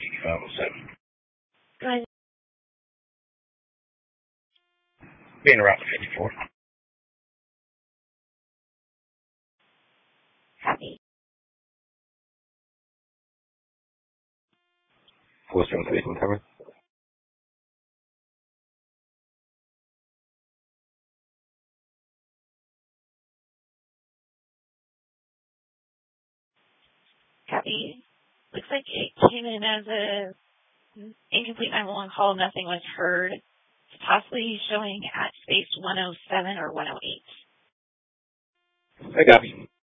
8507. Go ahead. Being around 54. Copy. 473 cover. Copy. Looks like it came in as a incomplete 911 call. Nothing was heard. It's possibly showing at space 107 or 108. I got you.